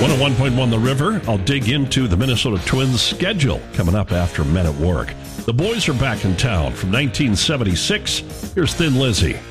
101.1 The River. I'll dig into the Minnesota Twins schedule coming up after Men at Work. The boys are back in town from 1976. Here's Thin Lizzy.